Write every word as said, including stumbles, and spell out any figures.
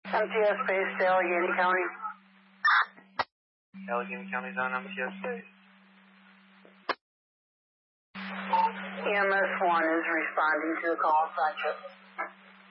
M T S base to Allegheny County. Allegheny County's on M T S base. E M S one is responding to the call. Roger.